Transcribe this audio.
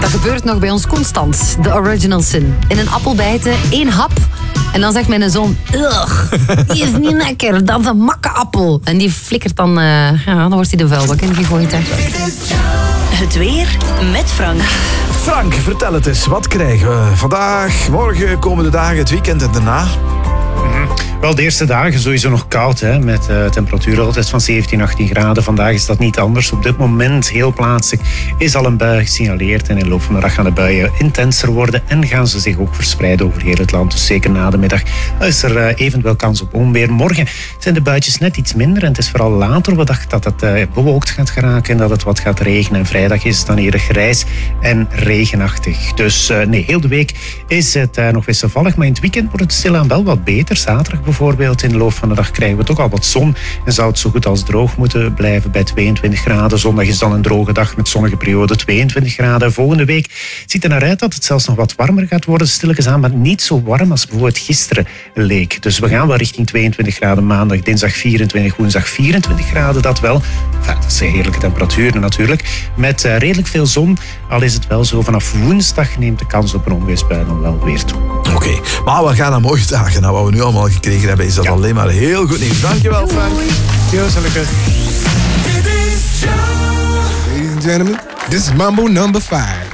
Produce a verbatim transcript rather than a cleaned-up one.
Dat gebeurt nog bij ons constant. De original sin. In een appel bijten, één hap. En dan zegt mijn zoon, ugh, die is niet lekker. Dat is een makke appel. En die flikkert dan, uh, ja, dan wordt hij de vuilbak ingegooid. Hè. Het weer met Frank. Frank, vertel het eens. Wat krijgen we vandaag, morgen, komende dagen, het weekend en daarna? Mm-hmm. Wel, de eerste dagen sowieso nog koud, hè, met uh, temperaturen altijd van zeventien, achttien graden. Vandaag is dat niet anders. Op dit moment, heel plaatselijk, is al een bui gesignaleerd. En in de loop van de dag gaan de buien intenser worden en gaan ze zich ook verspreiden over heel het land. Dus zeker na de middag is er uh, eventueel kans op onweer. Morgen zijn de buitjes net iets minder en het is vooral later op de dag dat het uh, bewolkt gaat geraken en dat het wat gaat regenen. En vrijdag is het dan eerder grijs en regenachtig. Dus uh, nee, heel de week is het uh, nog wisselvallig, maar in het weekend wordt het stilaan wel wat beter. Zaterdag bijvoorbeeld, in de loop van de dag krijgen we toch al wat zon en zou het zo goed als droog moeten blijven bij tweeëntwintig graden. Zondag is dan een droge dag met zonnige periode, tweeëntwintig graden. Volgende week ziet er naar uit dat het zelfs nog wat warmer gaat worden, stilletjes aan, maar niet zo warm als bijvoorbeeld gisteren leek. Dus we gaan wel richting tweeëntwintig graden maandag, dinsdag vierentwintig, woensdag vierentwintig graden, dat wel. Enfin, dat zijn heerlijke temperaturen natuurlijk, met uh, redelijk veel zon. Al is het wel zo, vanaf woensdag neemt de kans op een onweersbui dan wel weer toe. Oké, okay, maar we gaan naar mooie dagen. Nou, wat we nu allemaal gekregen hebben, is dat ja. alleen maar heel goed nieuws. Dankjewel, Frank. Yo, gelukkig. Ladies and gentlemen, this is Mambo number five.